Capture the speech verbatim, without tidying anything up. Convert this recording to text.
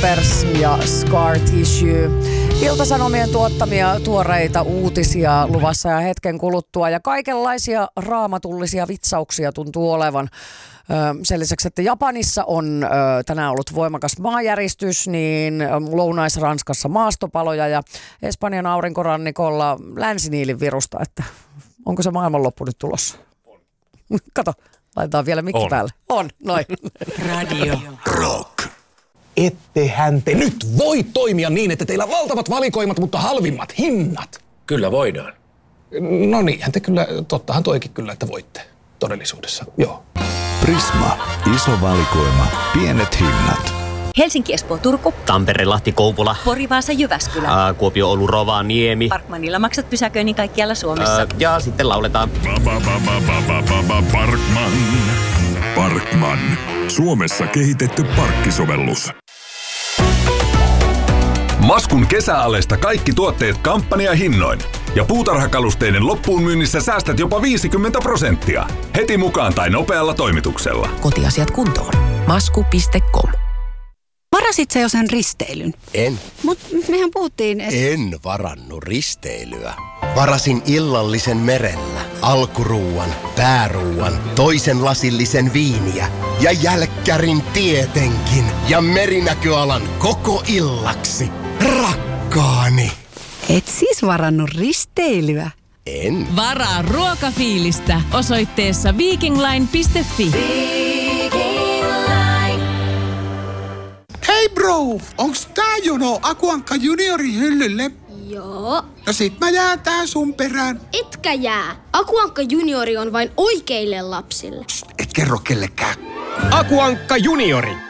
Pampers ja Scar Tissue. Ilta-Sanomien tuottamia tuoreita uutisia luvassa ja hetken kuluttua. Ja kaikenlaisia raamatullisia vitsauksia tuntuu olevan. Sen lisäksi, että Japanissa on tänään ollut voimakas maanjäristys, niin Lounais-Ranskassa maastopaloja ja Espanjan aurinkorannikolla länsiniilin virusta. Että onko se maailmanloppu nyt tulossa? On. Kato, laitetaan vielä mikki on. päälle. On, noin. Radio Rock. Ettehän te nyt voi toimia niin, että teillä on valtavat valikoimat, mutta halvimmat hinnat. Kyllä voidaan. No niinhän te kyllä, tottahan toikin kyllä, että voitte todellisuudessa, joo. Prisma. Iso valikoima. Pienet hinnat. Helsinki, Espoo, Turku. Tampere, Lahti, Kouvola. Pori, Vaasa, Jyväskylä. Ää, Kuopio, Oulu, Rovaniemi. Parkmanilla maksat pysäköinnin kaikkialla Suomessa. Ää, ja sitten lauletaan. Parkman. Parkman. Suomessa kehitetty parkkisovellus. Maskun kesäaleista kaikki tuotteet kampanjahinnoin. Ja puutarhakalusteiden loppuun myynnissä säästät jopa viisikymmentä prosenttia. Heti mukaan tai nopealla toimituksella. Kotiasiat kuntoon. Masku piste com. Varasit sä jo sen risteilyn? En. Mut mehän puhuttiin, että... En varannut risteilyä. Varasin illallisen merellä, alkuruuan, pääruuan, toisen lasillisen viiniä ja jälkkärin tietenkin. Ja merinäköalan koko illaksi. Rakkaani. Et siis varannut risteilyä? En. Varaa ruokafiilistä osoitteessa viikingline piste fi. Hei bro, onks tää jono Akuankka juniorin hyllylle? Joo. No sit mä jään tää sun perään. Etkä jää. Akuankka juniori on vain oikeille lapsille. Psst, et kerro kellekään. Akuankka juniori.